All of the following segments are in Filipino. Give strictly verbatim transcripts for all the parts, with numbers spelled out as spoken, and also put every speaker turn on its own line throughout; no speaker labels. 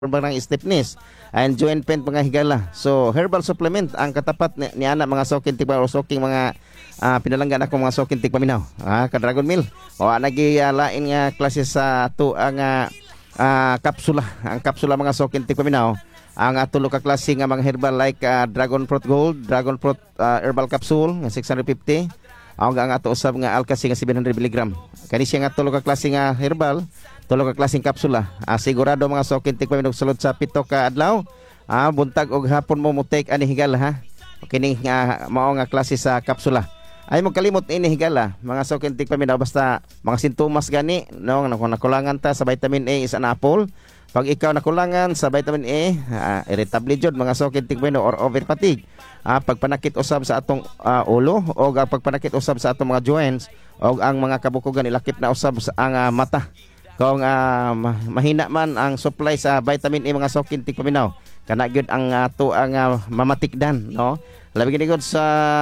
ng stiffness and joint pain mga higala. So herbal supplement ang katapat ni, ni ana mga sokin tigpa o soking mga uh, pinalanggan ako mga sokin tigpa minaw. Ah, ka Dragon Meal. O nagi uh, lain nga klase sa to ang uh, uh, kapsula. Ang kapsula mga sokin tigpa minaw. Ang uh, tulo ka klase nga mga herbal like uh, Dragon Fruit Gold, Dragon Fruit uh, herbal capsule nga six hundred fifty. Ang nga ato usab nga Alka-C nga seven hundred milligram. Kani siya nga tulo ka klase nga herbal, tulo ka klaseng kapsula. Ah, sigurado mga sokin tig paminog sulod sa pito ka adlaw. Ah, buntag og hapon mo mo take ani higala ha. Kini nga mao nga klase sa kapsula. Ay mo kalimot ini higala mga sokin tig paminaw basta mga sintomas gani no kung nakulangan ta sa vitamin A is an apple. Pag ikaw nakulangan sa vitamin A, uh, irritable jud mga sokin tig paminaw or over fatigue. Ah, pagpanakit usab sa atong uh, ulo o pagpanakit usab sa atong mga joints o ang mga kabukugan ilakip na usab sa ang uh, mata. Kung uh, mahina man ang supply sa vitamin A mga sokin tig paminaw, kana gyud ang uh, to ang uh, mamatikdan no. Labi gid sa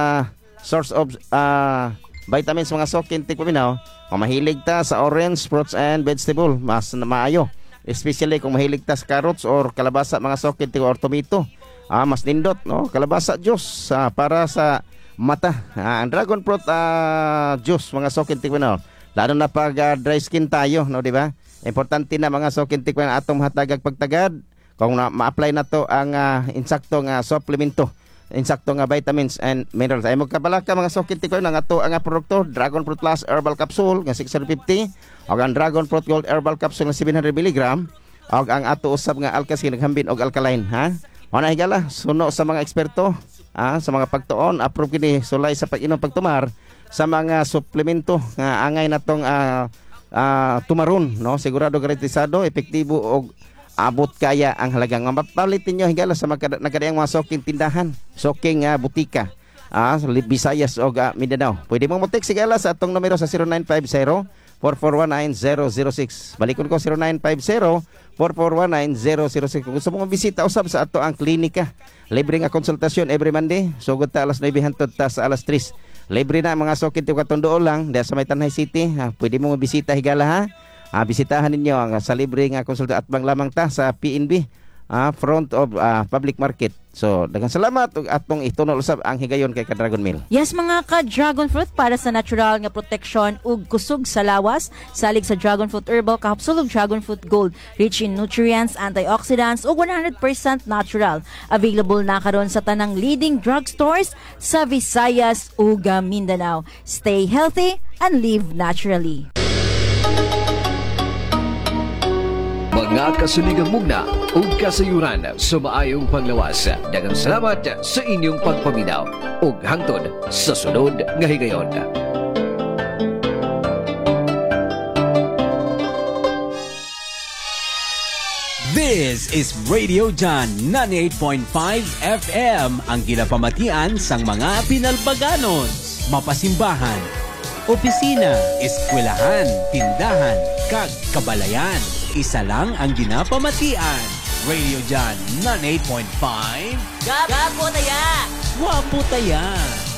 source of uh, vitamins mga sokin tig paminaw, kung mahilig ta sa orange fruits and vegetable, mas maayo. Especially kung mahilig ta sa carrots or kalabasa mga sokin tig or tomato. Ah, mas nindot no, kalabasa juice uh, para sa mata. Ah, ang dragon fruit uh, juice mga sokin tig paminaw. Lalo na pag uh, dry skin tayo, no, di ba? Importante na mga sokin tig paminaw atong hatagag pagtagad kung na, ma-apply na to ang uh, insaktong uh, supplemento, insaktong uh, vitamins and minerals. Ay magkabalaka mga sokin tig paminaw nga to ang uh, produkto Dragon Fruit Plus Herbal Capsule nga six hundred fifty o ang Dragon Fruit Gold Herbal Capsule nga seven hundred milligram o ang ato usab nga Alka-C naghambin og alkaline ha. Ano higala, suno sa mga eksperto, ah, sa mga pagtuon, approve kini sulay sa pag-inom pagtumar sa mga suplemento nga angay natong uh, uh, tumaron, no? Sigurado garantisado, epektibo og abot kaya ang halagang mapalitin nyo higala sa mga nagkadayang mga soking tindahan, soking uh, butika, ah, Visayas o uh, Mindanao. Pwede mong mutik sigala sa atong numero sa zero nine five zero, four four one nine, zero zero six. Balikon ko zero nine five zero, four four one nine, zero zero six. Kung gusto mong bisita usab sa ato ang klinika, libre nga konsultasyon every Monday. Sugod ta alas nine hangtod ta sa alas tres. Libre na mga sokin ti katundo lang dahil sa may Tanay City. Ha, pwede mo bisita higala ha. Ah, bisitahan ninyo ang sa libre nga konsulta at bang lamang ta sa P N B. Ah, front of uh, public market. So, daghang salamat ug atong itunol usab ang higayon kay ka Dragon Meal.
Yes mga ka Dragon Fruit para sa natural nga protection ug kusog sa lawas, salig sa Dragon Fruit Herbal Capsule ug Dragon Fruit Gold, rich in nutrients, antioxidants ug one hundred percent natural. Available na karon sa tanang leading drugstores sa Visayas ug Mindanao. Stay healthy and live naturally.
Mga kasuligang mugna o kasayuran sa maayong panglawas. Daghang salamat sa inyong pagpaminaw ug hangtod sa sunod nga higayon.
This is Radio John ninety-eight point five F M, ang ginapamatian sang mga pinalbaganon, mapasimbahan, opisina, eskwelahan, tindahan, kag kabalayan. Isa lang ang ginapamatian. Radio John ninety-eight point five.
Gapo taya!
Wapo taya!